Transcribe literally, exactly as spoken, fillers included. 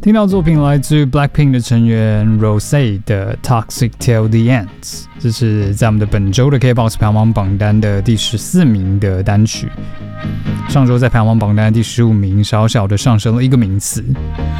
听到作品来自 Blackpink 的成员 Rosé 的 Toxic Till the End， 这是在我们的本周的 K-pop 排行榜榜单的第十四名的单曲。上周在排行榜榜单的第十五名，小小的上升了一个名次。